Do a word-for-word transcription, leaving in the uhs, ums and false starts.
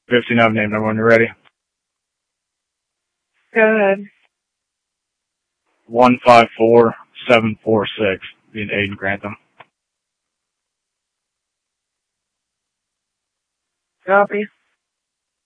fifteen of name number when you're ready. Go ahead. One five four seven four six. Being Aiden Grantham. Copy.